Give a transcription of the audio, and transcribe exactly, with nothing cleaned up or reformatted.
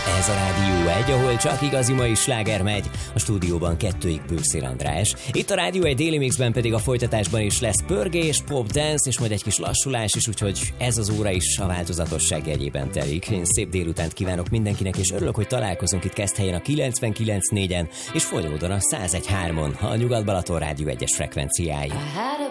Ez a Rádió egy, ahol csak igazi mai sláger megy. A stúdióban kettőig Bőszél András. Itt a Rádió egy Daily Mixben pedig a folytatásban is lesz pörgés, pop, dance és majd egy kis lassulás is, úgyhogy ez az óra is a változatosság jegyében telik. Én szép délutánt kívánok mindenkinek, és örülök, hogy találkozunk itt Keszthelyen a kilencvenkilenc négyen és Folyódon a száz egy három a Nyugat-Balaton Rádió egyes frekvenciái.